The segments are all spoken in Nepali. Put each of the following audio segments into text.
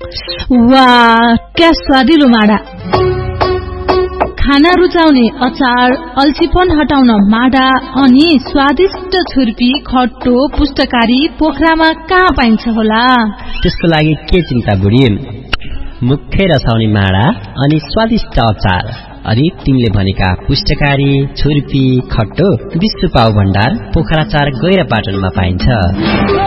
वाह, क्या स्वादिलो माडा। खाना रुचाउने अचार, अल्छीपन हटाउन माडा अनि स्वादिष्ट छुर्पी, खट्टो, पुष्टकारी पोखरामा कहाँ पाइन्छ होला? त्यसको लागि के चिन्ता बुढी, मुखै रसाउने माडा अनि स्वादिष्ट अचार अनि तिमीले भनेका पुष्टकारी, छुर्पी, खट्टो विश्व पाउ भण्डार पोखरा 4 गैरापाटनमा पाइन्छ।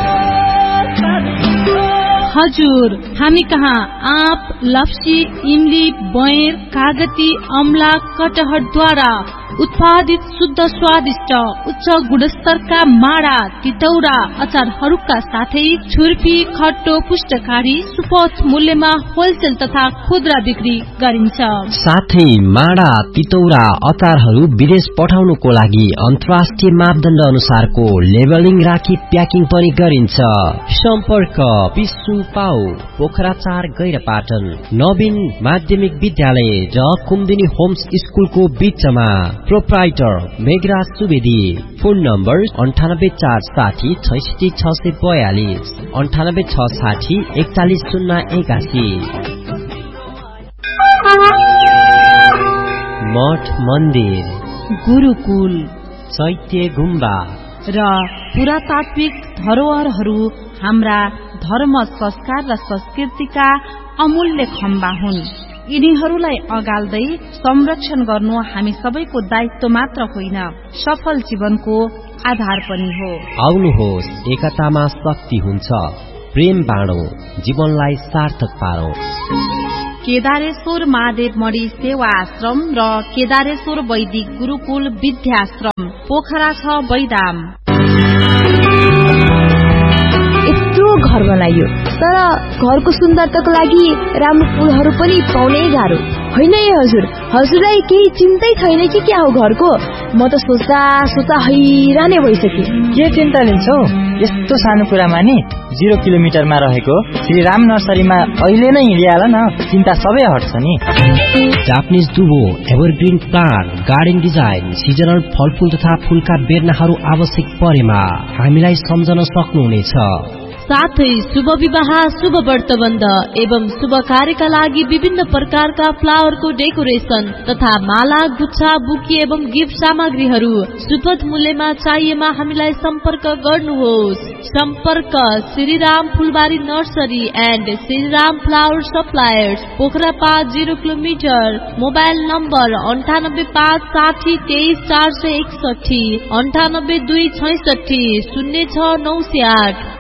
हजुर, हामी कहाँ आँप, लप्सी, इमली, बयर, कागती, अमला, कटहरद्वारा उत्पादित शुद्ध स्वादिष्ट उच्च गुणस्तरका माडा, तितौरा, अचारहरूका साथै छुर्पी, खट्टो, पुष्टकारी सुपथ मूल्यमा होलसेल तथा खुद्रा बिक्री गरिन्छ। साथै माडा, तितौरा, अचारहरू विदेश पठाउनुको लागि अन्तर्राष्ट्रिय मापदण्ड अनुसारको लेबलिङ राखी प्याकिङ पनि गरिन्छ। सम्पर्क विश्व पाउ पोखरा 4 गैरापाटन, नवीन माध्यमिक विद्यालय र कुमुदिनी होम्स स्कुलको बीचमा। Proprietor Meghraj Subedi. Phone number 9846 66642 98660 41081। मठ मन्दिर, गुरुकुल, चैत्य गुम्बा र पुरातात्विक धरोहरहरू हाम्रा धर्म, संस्कार र संस्कृतिका अमूल्य खम्बा हुन्। यिनीहरूलाई अगाल्दै संरक्षण गर्नु हामी सबैको दायित्व मात्र होइन, सफल जीवनको आधार पनि हो। आउनुहोस्, एकतामा शक्ति हुन्छ, प्रेम बाँडौं, जीवनलाई सार्थक पारौं। केदारेश्वर महादेव मणि सेवा आश्रम र केदारेश्वर वैदिक गुरुकुल विद्याश्रम पोखरा 6 बैदाम। घर बनाइयो, तर घरको सुन्दरताको लागि राम्रो फूलहरू पनि पाउनै गाह्रो होइन। हजुर, हजुरलाई केही चिन्तै छैन कि क्या हो घरको? म त सोच्दा हैरानै भइसके। के चिन्ता लिन्छौ? यस्तो सानो कुरामा नि 0 किलोमिटरमा रहेको श्री राम नर्सरीमा अहिले नै हिँडिहाल न, चिन्ता सबै हट्छ नि। Japanese दुबो, evergreen plant, garden design, seasonal फलफूल तथा फूलका बेर्नाहरू आवश्यक परेमा हामीलाई सम्झन सक्नुहुनेछ। साथै शुभ विवाह, शुभ व्रतबन्ध एवं शुभ कार्यका लागि विभिन्न प्रकारका फ्लावरको डेकोरेसन तथा माला, गुच्छा, बुके एवं गिफ्ट सामग्रीहरू सुपथ मूल्यमा चाहिएमा हामीलाई सम्पर्क गर्नुहोस्। सम्पर्क श्रीराम फुलबारी nursery and Shriram flower suppliers, Pokhara 5 0 kilometre. Mobile number 9856 23 461, 9826 06908।